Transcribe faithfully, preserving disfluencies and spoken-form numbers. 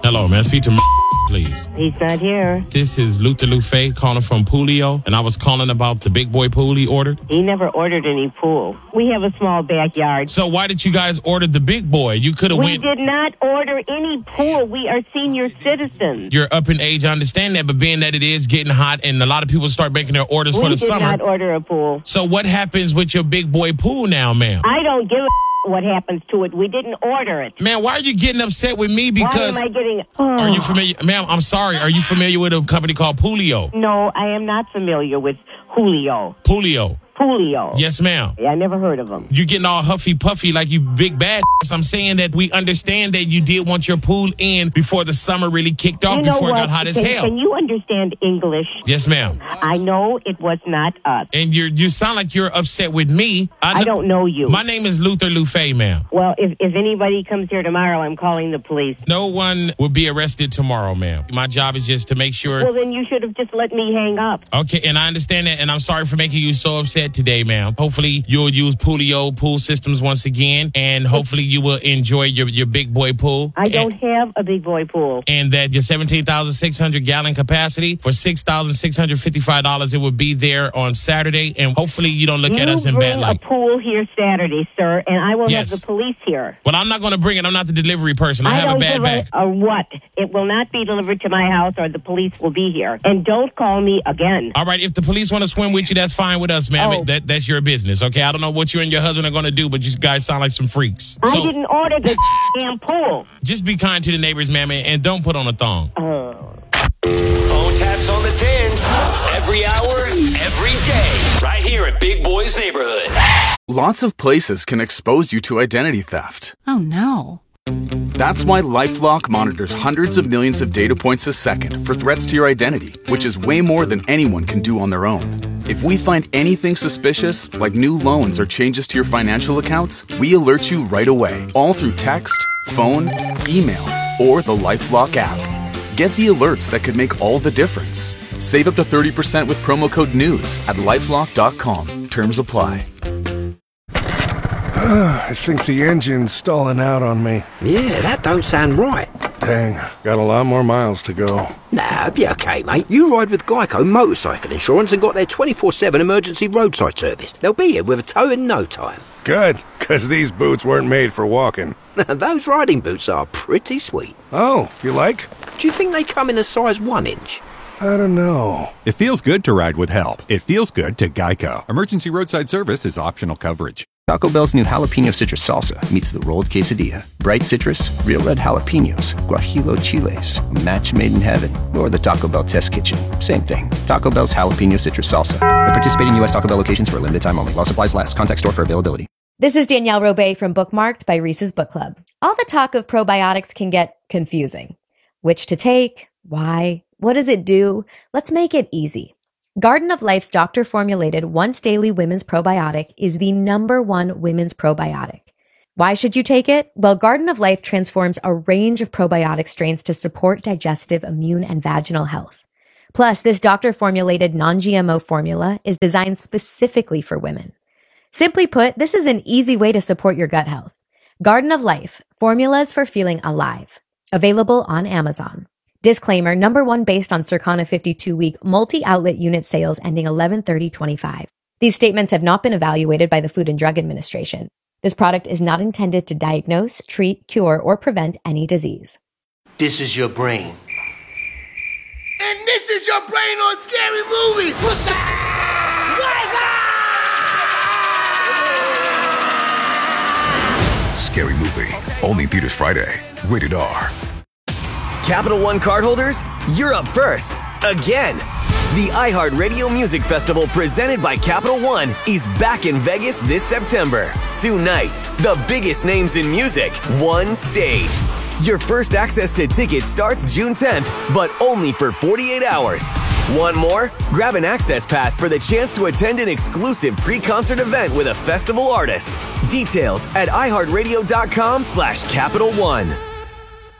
Hello, man. Speak to M- please. He's not here. This is Luther Lufe calling from Poolio, and I was calling about the big boy pool he ordered. He never ordered any pool. We have a small backyard. So why did you guys order the big boy? You could have We went... did not order any pool. We are senior citizens. You're up in age, I understand that, but being that it is getting hot and a lot of people start making their orders we for the did summer. not order a pool. So what happens with your big boy pool now, ma'am? I don't give a what happens to it. We didn't order it. Man, why are you getting upset with me? Because why am I getting... Oh. Are you familiar? Ma'am, I'm sorry. Are you familiar with a company called Poolio? No, I am not familiar with Julio. Poolio. Poolio. Yes, ma'am. Yeah, I never heard of them. You getting all huffy puffy like you big bad. I'm saying that we understand that you did want your pool in before the summer really kicked off, you know before what? it got hot as can, hell. Can you understand English? Yes, ma'am. I know it was not us. And you you sound like you're upset with me. I, I, don't know you. My name is Luther Lufe, ma'am. Well, if, if anybody comes here tomorrow, I'm calling the police. No one will be arrested tomorrow, ma'am. My job is just to make sure. Well, then you should have just let me hang up. Okay, and I understand that, and I'm sorry for making you so upset today, ma'am. Hopefully, you'll use Poolio Pool Systems once again, and hopefully you will enjoy your, your big boy pool. I don't and, have a big boy pool. And that your seventeen thousand six hundred gallon capacity for six thousand six hundred fifty-five dollars, it will be there on Saturday, and hopefully you don't look you at us in bad light. You bring a pool here Saturday, sir, and I will yes. have the police here. Well, I'm not going to bring it. I'm not the delivery person. I, I have don't a bad give back. A, a what? It will not be delivered to my house, or the police will be here. And don't call me again. All right, if the police want to swim with you, that's fine with us, ma'am. Oh. That, that's your business, okay? I don't know what you and your husband are going to do, but you guys sound like some freaks. I so, didn't order the damn pool. Just be kind to the neighbors, ma'am, and don't put on a thong. Oh. Phone taps on the tens. Every hour, every day. Right here in Big Boy's neighborhood. Lots of places can expose you to identity theft. Oh, no. That's why LifeLock monitors hundreds of millions of data points a second for threats to your identity, which is way more than anyone can do on their own. If we find anything suspicious, like new loans or changes to your financial accounts, we alert you right away, all through text, phone, email, or the LifeLock app. Get the alerts that could make all the difference. Save up to thirty percent with promo code NEWS at lifelock dot com. Terms apply. I think the engine's stalling out on me. Yeah, that don't sound right. Dang, got a lot more miles to go. Nah, be okay, mate. You ride with Geico Motorcycle Insurance and got their twenty-four seven emergency roadside service. They'll be here with a tow in no time. Good, because these boots weren't made for walking. Those riding boots are pretty sweet. Oh, you like? Do you think they come in a size one inch? I don't know. It feels good to ride with help. It feels good to Geico. Emergency roadside service is optional coverage. Taco Bell's new jalapeno citrus salsa meets the rolled quesadilla. Bright citrus, real red jalapenos, guajillo chiles, a match made in heaven, or the Taco Bell test kitchen. Same thing. Taco Bell's jalapeno citrus salsa. At participating U S Taco Bell locations for a limited time only. While supplies last. Contact store for availability. This is Danielle Robay from Bookmarked by Reese's Book Club. All the talk of probiotics can get confusing. Which to take? Why? What does it do? Let's make it easy. Garden of Life's doctor-formulated once-daily women's probiotic is the number one women's probiotic. Why should you take it? Well, Garden of Life transforms a range of probiotic strains to support digestive, immune, and vaginal health. Plus, this doctor-formulated non-G M O formula is designed specifically for women. Simply put, this is an easy way to support your gut health. Garden of Life, formulas for feeling alive. Available on Amazon. Disclaimer, number one based on Circana fifty-two week multi-outlet unit sales ending eleven thirty twenty-five. These statements have not been evaluated by the Food and Drug Administration. This product is not intended to diagnose, treat, cure, or prevent any disease. This is your brain. And this is your brain on Scary Movies. What's up? What's up? Scary Movie. Only in theaters Friday. Rated R. Capital One cardholders, you're up first. Again. The iHeartRadio Music Festival presented by Capital One is back in Vegas this September. Two nights, the biggest names in music, one stage. Your first access to tickets starts June tenth, but only for forty-eight hours. Want more? Grab an access pass for the chance to attend an exclusive pre-concert event with a festival artist. Details at iHeartRadio.com slash Capital One.